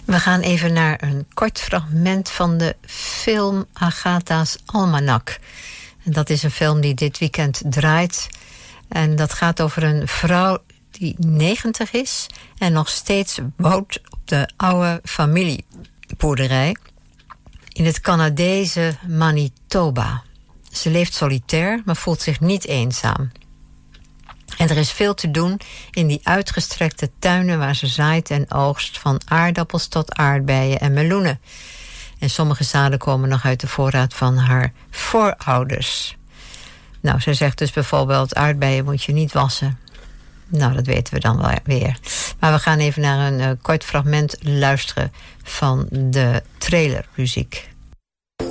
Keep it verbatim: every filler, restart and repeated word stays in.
We gaan even naar een kort fragment van de film Agatha's Almanak. En dat is een film die dit weekend draait. En dat gaat over een vrouw die negentig is en nog steeds woont op de oude familieboerderij in het Canadese Manitoba. Ze leeft solitair, maar voelt zich niet eenzaam. En er is veel te doen in die uitgestrekte tuinen waar ze zaait en oogst, van aardappels tot aardbeien en meloenen. En sommige zaden komen nog uit de voorraad van haar voorouders. Nou, ze zegt dus bijvoorbeeld, aardbeien moet je niet wassen. Nou, dat weten we dan wel weer. Maar we gaan even naar een uh, kort fragment luisteren van de trailermuziek.